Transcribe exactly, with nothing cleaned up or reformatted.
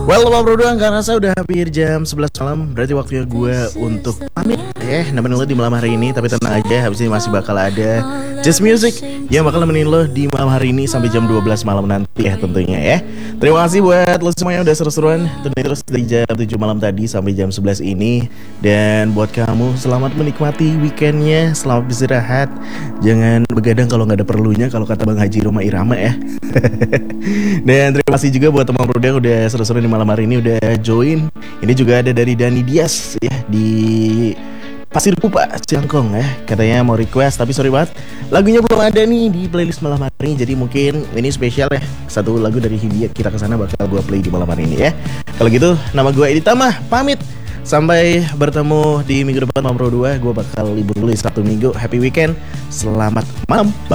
Well, Bang Bro doang, karena saya udah hampir jam sebelas malam. Berarti waktunya gue untuk pamit. Eh, nemenin lo di malam hari ini. Tapi tenang aja, habis ini masih bakal ada Just Music yang bakal nemenin lo di malam hari ini sampai jam dua belas malam nanti ya tentunya ya. Terima kasih buat lo semua yang udah seru-seruan tentunya terus dari jam tujuh malam tadi sampai jam sebelas ini. Dan buat kamu, selamat menikmati weekendnya. Selamat beristirahat. Jangan begadang kalau gak ada perlunya, kalau kata Bang Haji Roma Irama ya. Dan terima kasih juga buat teman Bro yang udah seru-seru di malam hari ini udah join. Ini juga ada dari Dani Dias ya di Pasir Pupa, Ciangkong ya. Katanya mau request tapi sorry banget, lagunya belum ada nih di playlist malam hari ini. Jadi mungkin ini spesial ya, satu lagu dari Hindia Kita Kesana bakal gue play di malam hari ini ya. Kalau gitu nama gue Edi Tama, pamit. Sampai bertemu di minggu depan Bang Bro dua. Gue bakal libur dulu satu minggu. Happy weekend, selamat malam. Bye.